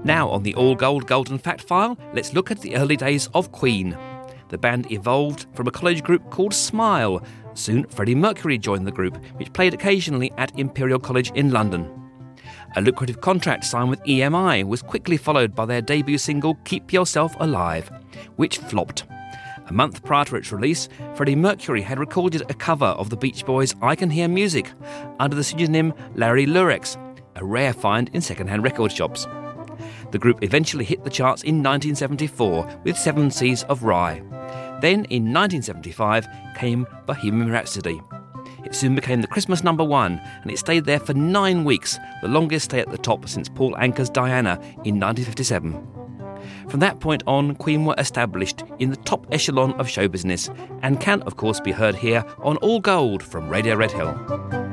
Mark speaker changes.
Speaker 1: Now on the All Gold Golden Fact File, let's look at the early days of Queen. The band evolved from a college group called Smile. Soon Freddie Mercury joined the group, which played occasionally at Imperial College in London. A lucrative contract signed with EMI was quickly followed by their debut single Keep Yourself Alive, which flopped. A month prior to its release, Freddie Mercury had recorded a cover of the Beach Boys' I Can Hear Music under the pseudonym Larry Lurex, a rare find in second-hand record shops. The group eventually hit the charts in 1974 with 7 Seas of Rye. Then, in 1975, came Bohemian Rhapsody. It soon became the Christmas #1, and it stayed there for 9 weeks, the longest stay at the top since Paul Anka's Diana in 1957. From that point on, Queen were established in the top echelon of show business, and can, of course, be heard here on All Gold from Radio Red Hill.